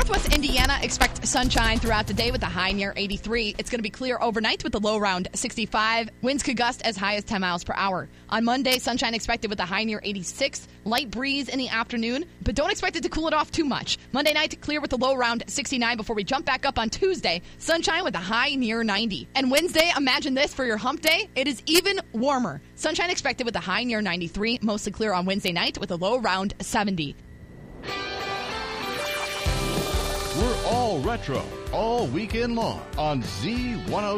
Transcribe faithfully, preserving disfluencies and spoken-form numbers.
Northwest Indiana, expect sunshine throughout the day with a high near eighty-three. It's going to be clear overnight with a low around sixty-five. Winds could gust as high as ten miles per hour. On Monday, sunshine expected with a high near eighty-six. Light breeze in the afternoon, but don't expect it to cool it off too much. Monday night, clear with a low around sixty-nine before we jump back up on Tuesday. Sunshine with a high near ninety. And Wednesday, imagine this for your hump day. It is even warmer. Sunshine expected with a high near ninety-three. Mostly clear on Wednesday night with a low around seventy. We're all retro, all weekend long on Z one oh